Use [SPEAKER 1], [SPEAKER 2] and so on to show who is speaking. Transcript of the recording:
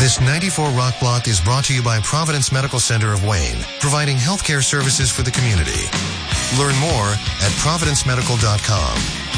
[SPEAKER 1] This 94 Rock Block is brought to you by Providence Medical Center of Wayne, providing healthcare services for the community. Learn more at providencemedical.com.